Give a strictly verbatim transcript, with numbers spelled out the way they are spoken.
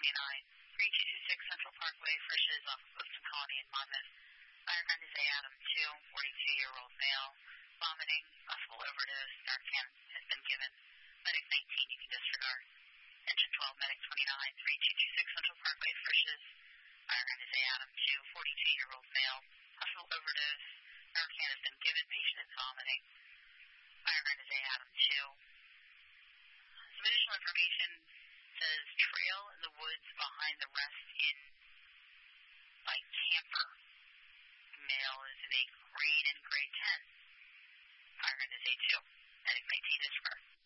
twenty-nine, three two two six Central Parkway, Frisch's off of Clifton Colony in Monmouth. Fire friend is A. Adam two, forty-two-year-old male, vomiting, possible overdose, Narcan has been given. Medic nineteen, you can disregard. Engine twelve, Medic twenty-nine, three two two six Central Parkway, Frisch's. Fire friend is A. Adam two, forty-two-year-old male, possible overdose, Narcan has been given, patient is vomiting. Fire friend is A. Adam two. Some additional information says trail in the woods behind the rest in by camper. Male is in a green and gray tent. Fire friend is A two. Medic nineteen disregard.